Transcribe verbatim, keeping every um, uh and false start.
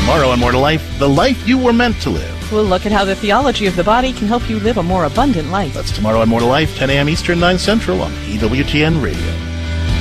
Tomorrow on More to Life, the life you were meant to live. We'll look at how the theology of the body can help you live a more abundant life. That's tomorrow on More to Life, ten a.m. Eastern, nine Central on E W T N Radio.